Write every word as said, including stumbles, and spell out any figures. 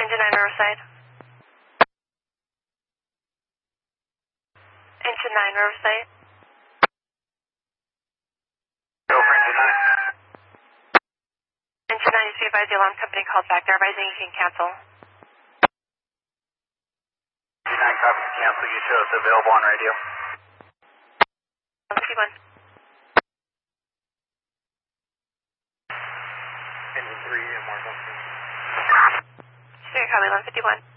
Engine nine Riverside. Engine nine Riverside. Go for engine nine. Engine nine, you see advise the alarm company called back. They're advising you can cancel. Engine nine, copy to cancel. You show us available on radio. one fifty-one. Engine three, and mark on. Sure, copy one fifty-one.